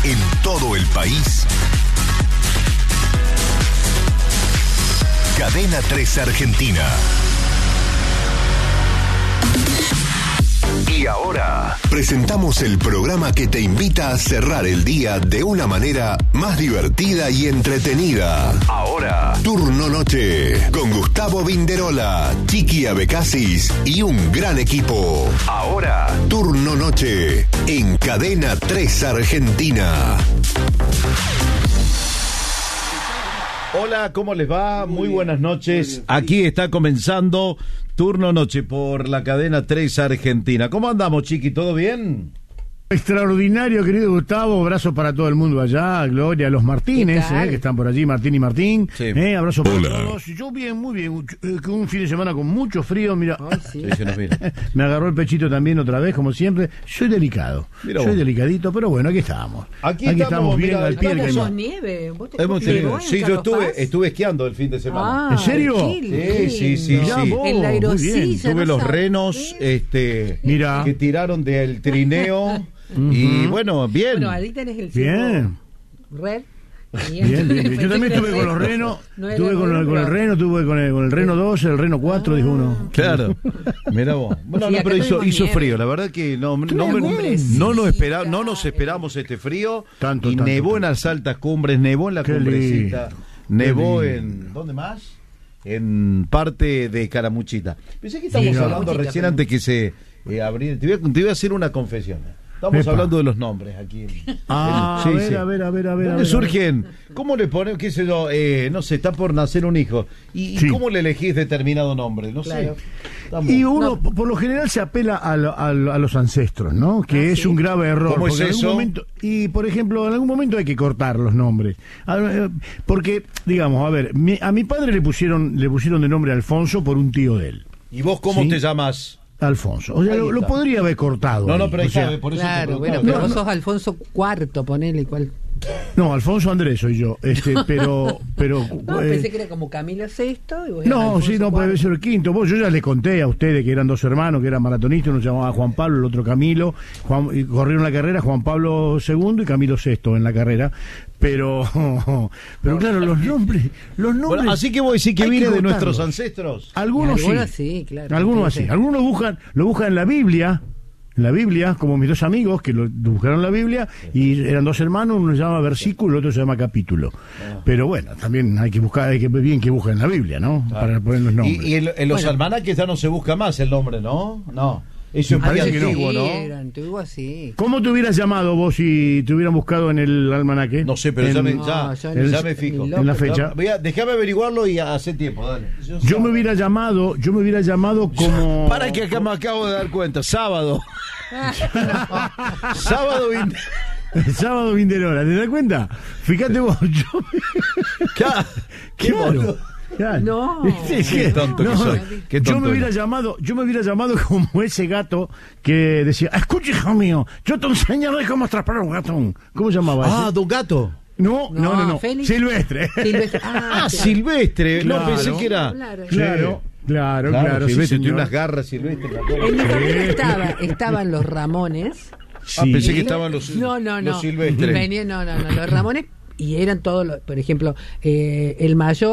en todo el país. Cadena 3 Argentina. Y ahora presentamos el programa que te invita a cerrar el día de una manera más divertida y entretenida. Ahora, Turno Noche, con Gustavo Vinderola, Chiqui Abecasis y un gran equipo. Ahora, Turno Noche, en Cadena 3 Argentina. Hola, ¿cómo les va? Muy buenas noches. Aquí está comenzando Turno Noche por la Cadena 3 Argentina. ¿Cómo andamos, Chiqui? ¿Todo bien? Extraordinario, querido Gustavo. Abrazo para todo el mundo allá. Gloria a los Martínez, que están por allí, Martín y Martín. Sí. Abrazo para todos. Yo bien, muy bien. Un fin de semana con mucho frío. Mira, sí, se nos mira. Me agarró el pechito también otra vez, como siempre. Soy delicado. Soy delicadito, pero bueno, aquí estamos. Aquí estamos bien mira, al pie del cañón. Nieve. Sí, yo estuve esquiando el fin de semana. ¿En serio? Sí. En la aerosilla. Tuve los renos mira, que tiraron del trineo. Y bueno, bien. Bueno, ahí tenés el bien. Red. Bien. Yo también estuve con los renos, estuve con el reno, estuve con el reno 2, el reno 4, dijo uno. Claro. Mirá vos. Bueno, pero hizo frío, la verdad que no nos esperamos este frío. Tanto. Nevó en las altas cumbres, nevó en la cumbrecita, nevó en... ¿Dónde más? En parte de Caramuchita. Pensé que estábamos hablando recién antes que se abriera. Te voy a hacer una confesión. Estamos hablando de los nombres aquí. A ver. ¿Dónde surgen? ¿Cómo le ponen, qué sé yo, no sé, está por nacer un hijo? ¿Y cómo le elegís determinado nombre? No sé. Y uno, por lo general, se apela a los ancestros, ¿no? Que es un grave error. ¿Cómo es eso? Y, por ejemplo, en algún momento hay que cortar los nombres. Porque, digamos, a ver, a mi padre le pusieron de nombre Alfonso por un tío de él. ¿Y vos cómo te llamas? Alfonso. O sea, lo podría haber cortado. No, pero ahí sabe, por eso. Claro, bueno, pero vos sos Alfonso IV, ponele cuál. No, Alfonso Andrés soy yo, pero pensé que era como Camilo VI y vos puede ser el quinto. Yo ya les conté a ustedes que eran dos hermanos, que eran maratonistas, uno se llamaba Juan Pablo, el otro Camilo, y corrieron la carrera Juan Pablo II y Camilo VI en la carrera. Pero claro, los nombres. Bueno, así que vos decís que viene de nuestros ancestros. Algunos sí, claro. Algunos así. Algunos lo buscan en la Biblia. En la Biblia, como mis dos amigos que lo buscaron en la Biblia, y eran dos hermanos, uno se llama versículo, el otro se llama capítulo. Pero bueno, también hay que ver bien que busquen en la Biblia, ¿no? Para poner los nombres. Y en los almanaques ya no se busca más el nombre, ¿no? No. Eso es muy antiguo, ¿no? Era antiguo, sí. ¿Cómo te hubieras llamado vos si te hubieran buscado en el almanaque? No sé, pero ya me fijo. En la fecha. Déjame averiguarlo y hace tiempo, dale. Yo me hubiera llamado como... Para que acá me acabo de dar cuenta, sábado. Sábado Vinderola, ¿te das cuenta? Fíjate vos, Claro. No, qué tonto que soy. Yo me hubiera llamado como ese gato que decía: escucha, hijo mío, yo te enseñaré cómo atrapar un gato. ¿Cómo se llamaba ese? ¿Don Gato? No. Silvestre. Silvestre. Claro. No, pensé que era. Claro. Silvestre tiene unas garras, Silvestre. En mi familia estaban los Ramones. Pensé que estaban los No. Silvestre. Los Ramones, y eran todos, por ejemplo, el mayor.